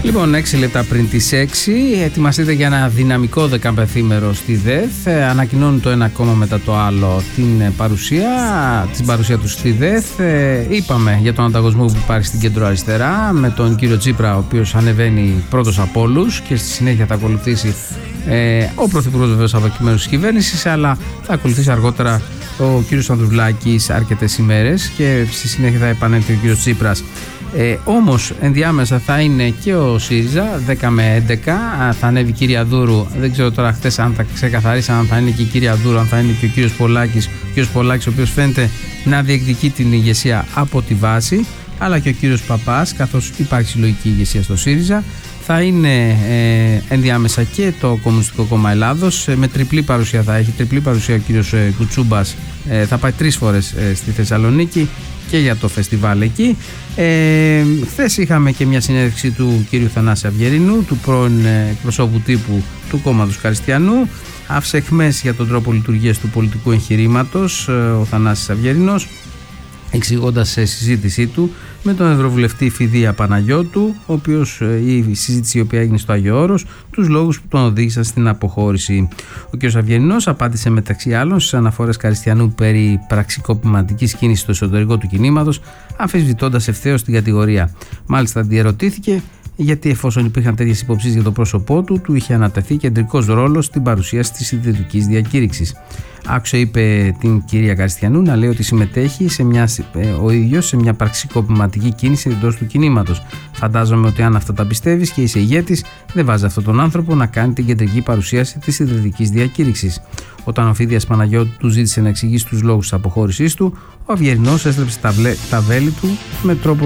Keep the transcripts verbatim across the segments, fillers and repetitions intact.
Λοιπόν, έξι λεπτά πριν τις έξι, ετοιμαστείτε για ένα δυναμικό δεκαπενθήμερο στη ΔΕΘ. Ε, ανακοινώνει το ένα κόμμα μετά το άλλο την παρουσία, την παρουσία του στη ΔΕΘ. Ε, είπαμε για τον ανταγωνισμό που υπάρχει στην κεντροαριστερά με τον κύριο Τσίπρα, ο οποίος ανεβαίνει πρώτος από όλους και στη συνέχεια θα ακολουθήσει ε, ο πρωθυπουργός βεβαίως από εκεί μέρους της κυβέρνησης, αλλά θα ακολουθήσει αργότερα ο κύριος Ανδρουλάκης αρκετές ημέρες και στη συνέχεια θα επανέλθει ο κύριος Τσίπρας. Ε, όμως ενδιάμεσα θα είναι και ο ΣΥΡΙΖΑ δέκα με έντεκα, θα ανέβει η κυρία Δούρου. Δεν ξέρω τώρα χτες αν θα ξεκαθαρίσει αν θα είναι και η κυρία Δούρου, αν θα είναι και ο κύριος Πολάκης. Ο κύριος Πολάκης, ο οποίος φαίνεται να διεκδικεί την ηγεσία από τη βάση, αλλά και ο κύριος Παπάς, καθώς υπάρχει συλλογική ηγεσία στο ΣΥΡΙΖΑ. Θα είναι ε, ενδιάμεσα και το Κομμουνιστικό Κόμμα Ελλάδος, ε, με τριπλή παρουσία θα έχει, τριπλή παρουσία ο κύριος ε, Κουτσούμπας, ε, θα πάει τρεις φορές ε, στη Θεσσαλονίκη και για το φεστιβάλ εκεί. Ε, χθες είχαμε και μια συνέντευξη του κύριου Θανάση Αυγερινού, του πρώην εκπροσώπου τύπου του κόμματος Καριστιανού. Άφησε αιχμές για τον τρόπο λειτουργίας του πολιτικού εγχειρήματος ο Θανάσης Αυγερινός, εξηγώντας σε συζήτησή του με τον Ευρωβουλευτή Φιδία Παναγιώτου, ο οποίος, η συζήτηση η οποία έγινε στο Άγιο Όρος, τους λόγους που τον οδήγησαν στην αποχώρηση. Ο κ. Αυγερινός απάντησε μεταξύ άλλων στις αναφορές Καριστιανού περί πραξικοπηματικής κίνησης στο εσωτερικό του κινήματος, αμφισβητώντας ευθέως την κατηγορία. Μάλιστα, διερωτήθηκε γιατί, εφόσον υπήρχαν τέτοιες υποψίες για το πρόσωπό του, του είχε ανατεθεί κεντρικός ρόλος στην παρουσίαση της συντηρητικής διακήρυξης. Άκουσε, είπε, την κυρία Καριστιανού να λέει ότι συμμετέχει σε μια, ο ίδιος σε μια πραξικοπηματική κίνηση εντός του κινήματος. Φαντάζομαι ότι αν αυτά τα πιστεύεις και είσαι ηγέτης, δεν βάζει αυτόν τον άνθρωπο να κάνει την κεντρική παρουσίαση της συντηρητικής διακήρυξης. Όταν ο Φίδιας Παναγιώτου του ζήτησε να εξηγήσει τους λόγους της αποχώρησής του, ο Αυγερινός έστρεψε τα, βλέ, τα βέλη του με τρόπο,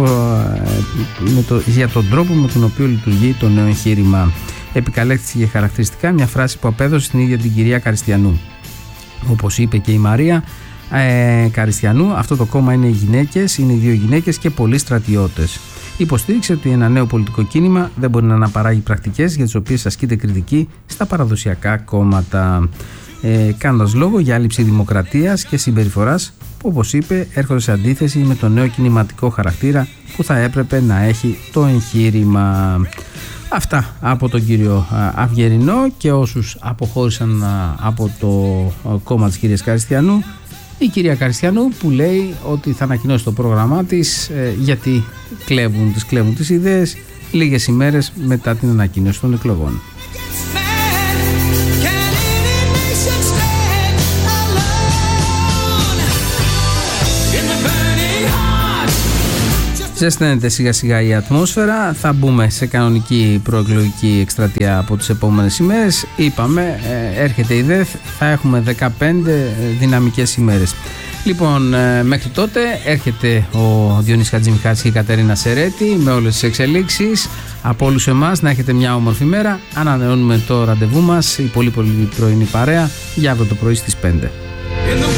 με το, για τον τρόπο με τον οποίο λειτουργεί το νέο εγχείρημα. Επικαλέστηκε χαρακτηριστικά μια φράση που απέδωσε στην ίδια την κυρία Καριστιανού. Όπως είπε και η Μαρία ε, Καριστιανού, αυτό το κόμμα είναι οι γυναίκες, είναι οι δύο γυναίκες και πολλοί στρατιώτες. Υποστήριξε ότι ένα νέο πολιτικό κίνημα δεν μπορεί να αναπαράγει πρακτικές για τις οποίες ασκείται κριτική στα παραδοσιακά κόμματα, ε, κάνοντας λόγο για έλλειψη δημοκρατίας και συμπεριφοράς που, όπως είπε, έρχονται σε αντίθεση με το νέο κινηματικό χαρακτήρα που θα έπρεπε να έχει το εγχείρημα. Αυτά από τον κύριο Αυγερινό και όσους αποχώρησαν από το κόμμα της κυρίας Καριστιανού. Η κυρία Καριστιανού που λέει ότι θα ανακοινώσει το πρόγραμμά της, γιατί κλέβουν, τις κλέβουν τις ιδέες λίγες ημέρες μετά την ανακοίνωση των εκλογών. Ζεσταίνεται σιγά σιγά η ατμόσφαιρα, θα μπούμε σε κανονική προεκλογική εκστρατεία από τις επόμενες ημέρες. Είπαμε, έρχεται η ΔΕΘ, θα έχουμε δεκαπέντε δυναμικές ημέρες. Λοιπόν, μέχρι τότε έρχεται ο Διονύσης Χατζημιχάλης και η Κατερίνα Σερέτη με όλες τις εξελίξεις. Από όλους εμάς να έχετε μια όμορφη μέρα. Ανανεώνουμε το ραντεβού μας, η πολύ πολύ πρωινή παρέα, για αύριο το πρωί στις πέντε.